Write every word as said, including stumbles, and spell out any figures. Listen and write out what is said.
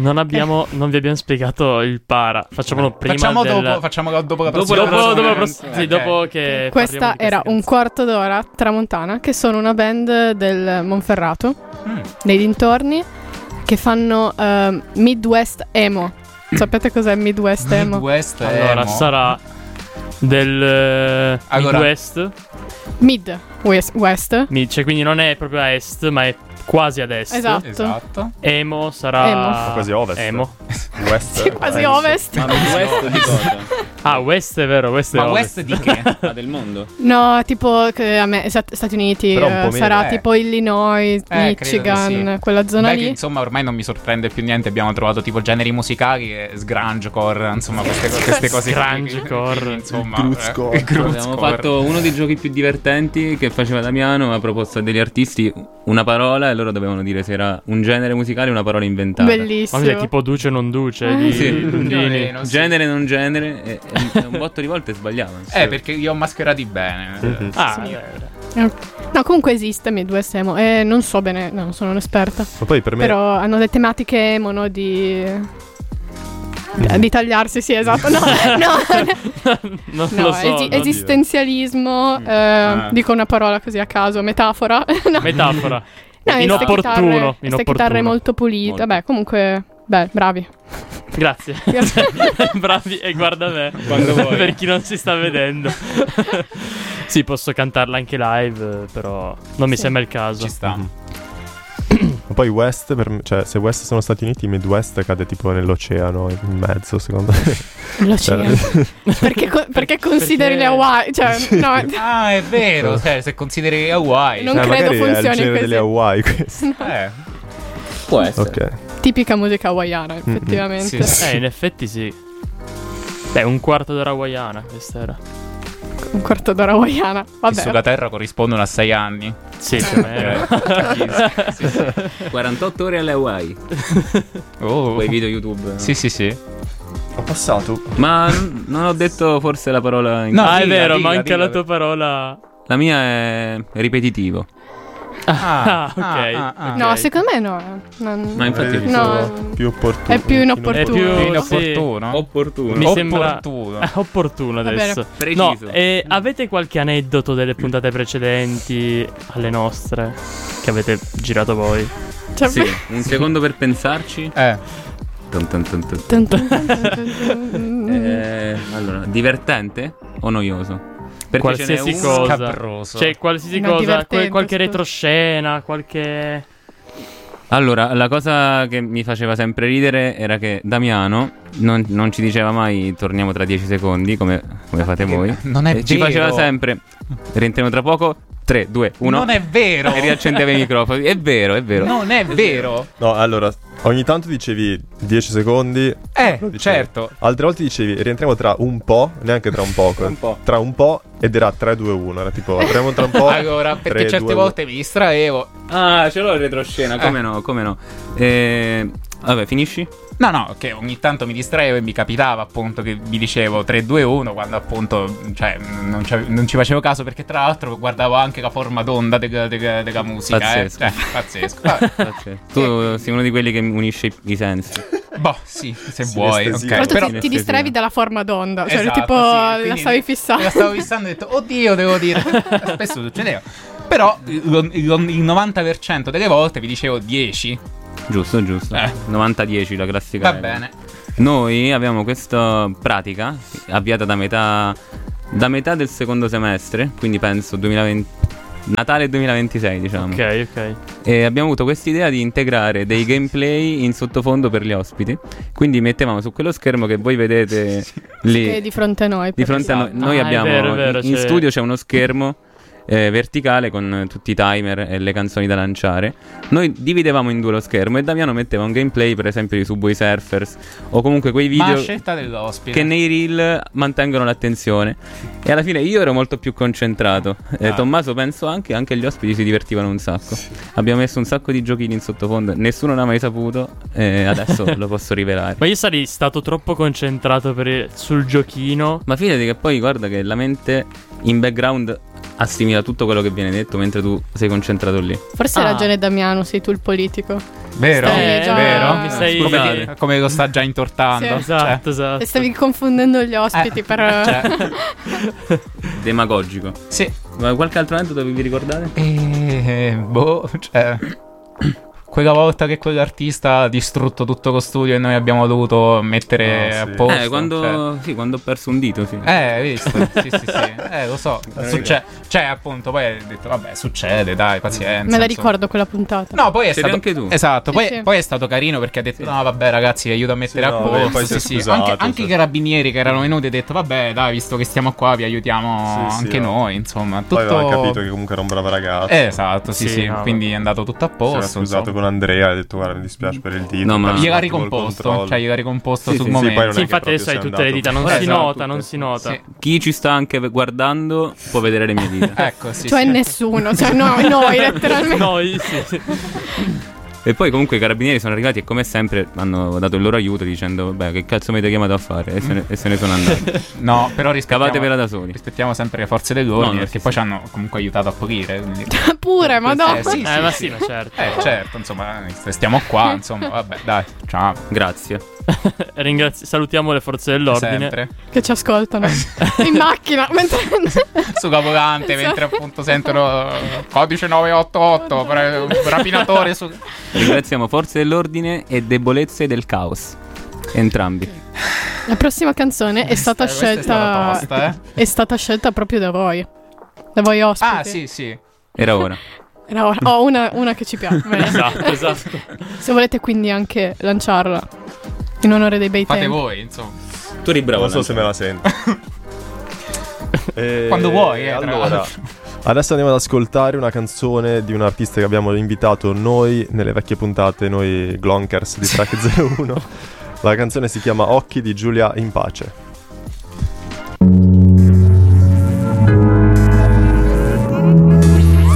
Non abbiamo, non vi abbiamo spiegato il para. Facciamolo prima. Facciamo del... dopo, facciamo dopo la dopo, prossima. dopo, dopo, la prossima. prossima, sì, dopo che questa era un quarto d'ora Tramontana, che sono una band del Monferrato, mm. nei dintorni, che fanno uh, Midwest Emo. Sapete cos'è Midwest Emo? Midwest allora Emo. sarà del uh, allora. Midwest. Mid West, West. Mid, cioè quindi non è proprio a est, ma è quasi ad est. Esatto. esatto. Emo sarà Emo. quasi ovest. Emo. West. Sì, quasi ovest. Ma West di cosa? Ah, West è vero, West è Ma ovest. West di che? Ah, del mondo? No, tipo che a me, Stati Uniti, eh, sarà eh. tipo Illinois, eh, Michigan, sì. quella zona Beh, lì. che, insomma, ormai non mi sorprende più niente. Abbiamo trovato tipo generi musicali e sgrangecore, insomma, queste, queste cose. Sgrangecore, insomma. Gruzcore. Eh, Gruzcore. Abbiamo fatto uno dei giochi più divertenti che faceva Damiano. Ha proposto a degli artisti una parola e loro dovevano dire se era un genere musicale o una parola inventata. Bellissimo. Ma è tipo duce non duce Eh, di sì. Lundini. Non sì. Genere non genere e, e un botto di volte sbagliavano. Eh, perché li ho mascherati bene. Mm-hmm. Ah, Sì. eh, No, comunque esiste Midwest Emo e non so bene, no, non sono un'esperta. Ma poi per me Però hanno le tematiche emo, no, di... di di tagliarsi, sì, esatto. No, no, non no, lo so. esi- non esistenzialismo, eh, Ah. dico una parola così a caso, metafora. No. Metafora. No, queste Inopportuno, chitarre, queste inopportuno. chitarre molto pulite. Molto. Vabbè, comunque, beh, bravi. Grazie. Bravi, e guarda me. Quando vuoi. Per chi non si sta vedendo. Sì, posso cantarla anche live, però non mi Sì. sembra il caso. Ci sta. Mhm. Ma poi West, per me, cioè se West sono Stati Uniti, Midwest cade tipo nell'oceano in mezzo, secondo me. L'oceano. Cioè, perché, co- perché consideri Perché- le Hawaii? Cioè, no, Ah, è vero. Cioè, se consideri Hawaii. Non cioè, credo magari è il funzioni genere così. delle Hawaii questo. Eh. Può essere. Ok. tipica musica hawaiana, effettivamente. Sì, sì. Eh, in effetti sì. Beh, un quarto d'ora hawaiana questa era. Un quarto d'ora hawaiana. Che Vabbè. sulla Terra corrispondono a sei anni. Sì, più o meno. Sì, sì. quarantotto ore alle Hawaii. Oh. Quei video YouTube. Sì, sì, sì. Ho passato. Ma n- non ho detto forse la parola in No, ah, è dilla, vero, dilla, manca dilla. la tua parola. La mia è ripetitivo. Ah, ok. ah, ah. No, Ok. secondo me no. Non... Ma infatti Vedi, no. sono più opportuno. È più inopportuno. È più- Più sì. inopportuno. Opportuno. Mi sembra Opportuno. Eh, opportuno Va adesso. Preciso. No, eh, avete qualche aneddoto delle puntate precedenti alle nostre che avete girato voi? Cioè, Sì, un secondo per pensarci. Eh. Tun tun tun tun. Tun, tun, tun, tun, tun. Eh, allora, divertente o noioso? Perché Qualsiasi ce n'è uno- cosa. Scabroso. Cioè, qualsiasi No, cosa, divertente, quel- qualche scusa. retroscena, qualche... Allora, la cosa che mi faceva sempre ridere era che Damiano non, non ci diceva mai torniamo tra dieci secondi, come, come fate voi. Non è E ci vero. faceva sempre rientriamo tra poco, tre, due, uno. Non è vero. E riaccendeva i microfoni. È vero, è vero. Non è vero. No, allora, ogni tanto dicevi dieci secondi. Eh, lo dicevi. certo. Altre volte dicevi rientriamo tra un po', neanche tra un poco. Un po'. Tra un po' ed era tre, due, uno. Era tipo, rientriamo tra un po'. Allora, perché tre, certe due, volte mi distraevo. Ah, ce l'ho il retroscena, come no, come no. Eh, vabbè, finisci? No, no, che ogni tanto mi distraevo e mi capitava appunto che vi dicevo tre, due, uno quando appunto, cioè, non, ci- non ci facevo caso perché tra l'altro guardavo anche la forma d'onda de- de- de- della musica. Pazzesco. Eh. Cioè, pazzesco. Vabbè. Ok. Tu sei uno di quelli che unisce i, i sensi. Boh, sì, se Sì, vuoi. estesia. Ok, Tra l'altro però... ti, ti distraevi dalla forma d'onda. Cioè, Esatto, tipo, sì, la quindi stavi fissando. La stavo fissando e ho detto, oddio, devo dire. Spesso succedeva. Però il, il- il novanta per cento delle volte vi dicevo dieci. Giusto, giusto. Eh. novanta dieci, la classica. Va regola. bene. Noi abbiamo questa pratica avviata da metà da metà del secondo semestre, quindi penso duemilaventi, Natale duemilaventisei, diciamo. Ok, ok. E abbiamo avuto quest'idea di integrare dei gameplay in sottofondo per gli ospiti. Quindi mettevamo su quello schermo che voi vedete lì Che è di fronte a noi. di fronte a noi. Noi Ah, è abbiamo vero, è vero, in in c'è- studio c'è uno schermo eh, verticale con tutti i timer e le canzoni da lanciare. Noi dividevamo in due lo schermo e Damiano metteva un gameplay, per esempio di Subway Surfers o comunque quei Ma a video scelta dell'ospite. che nei reel mantengono l'attenzione. E alla fine io ero molto più concentrato. E Ah. Tommaso penso anche, anche gli ospiti si divertivano un sacco. Abbiamo messo un sacco di giochini in sottofondo. Nessuno l'ha mai saputo. E adesso lo posso rivelare. Ma io sarei stato troppo concentrato per il- sul giochino. Ma fidati che poi guarda che la mente in background assimila tutto quello che viene detto mentre tu sei concentrato lì. Forse Ah. hai ragione Damiano, sei tu il politico. Vero? Stai già- Vero? Mi stai- come, Scusate. ti- come lo sta già intortando. Sì. Esatto, E esatto. stavi confondendo gli ospiti Eh, per... cioè, Demagogico. sì. Ma qualche altro aneddoto vi ricordate? E boh, cioè quella volta che quell'artista ha distrutto tutto lo studio e noi abbiamo dovuto mettere Ah, a sì. posto. Eh, quando, sì, quando ho perso un dito, sì. Cioè, eh, hai visto? Sì, sì, sì. Eh, lo so. Succe- cioè, appunto, poi hai detto, vabbè, succede, dai, pazienza. Me la insomma. ricordo quella puntata. No, poi è C'eri stato anche tu. Esatto, Sì, poi, sì. poi è stato carino perché ha detto no, vabbè, ragazzi, vi aiuto a mettere Sì, a no, posto. poi si è Sì, sì. scusato, Anche, anche sì. i carabinieri che erano venuti ha detto vabbè, dai, visto che stiamo qua, vi aiutiamo Sì, sì, anche no. noi, insomma, tutto Poi aveva capito che comunque era un bravo ragazzo. Eh, esatto, sì, Sì, sì, no, quindi è andato tutto a Si era posto. scusato insomma. con Andrea, ha detto guarda mi dispiace per il dito. No, ma- ho perso Gliel'ha un attimo il ricomposto, controllo. cioè gliel'ha ricomposto Sì, sul sì, sì, momento. poi non Sì, è che infatti proprio adesso hai sia tutte le andato. dita, non Eh, si esatto, nota, tutte. non si nota. Sì. Chi ci sta anche guardando può vedere le mie dita. Ecco, sì, Cioè sì. nessuno, cioè noi, noi letteralmente. Noi sì. E poi comunque i carabinieri sono arrivati e come sempre hanno dato il loro aiuto dicendo vabbè che cazzo mi avete chiamato a fare e se ne, e se ne sono andati. No, però rispettiamo, Cavatevela da soli. rispettiamo sempre le forze dell'ordine No, no, perché sì, poi sì. ci hanno comunque aiutato a pulire. Quindi... Pure, ma no. Eh, sì, Eh, ma sì, ma certo. Eh, certo, insomma, stiamo qua, insomma, vabbè, dai, ciao. Grazie. Ringrazi- salutiamo le forze dell'ordine. Sempre. Che ci ascoltano. In macchina. Mentre... Su cavolante, mentre appunto sentono eh, codice nove otto otto, pre- rapinatore su... Ringraziamo forze dell'ordine e debolezze del caos. Entrambi. La prossima canzone è stata Questa è scelta... stata tosta, eh. È stata scelta proprio da voi. Da voi ospiti. Ah, sì, sì. Era ora. Era ora. Ho una, una che ci piace. Bene. Esatto, esatto. Se volete quindi anche lanciarla in onore dei bei Fate tempi. voi, insomma. Tu eri bravo. Non so se me la sento. E- Quando vuoi, eh, tra Allora, l'altro. adesso andiamo ad ascoltare una canzone di un artista che abbiamo invitato noi nelle vecchie puntate, noi Glonkers di Track zero uno. La canzone si chiama Occhi di Giulia In Pace.